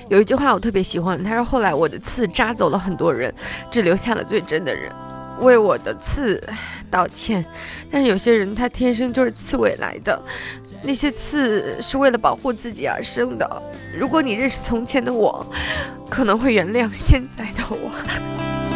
有一句话我特别喜欢，他说后来我的刺扎走了很多人，只留下了最真的人。为我的刺道歉，但有些人他天生就是刺猬来的，那些刺是为了保护自己而生的。如果你认识从前的我，可能会原谅现在的我。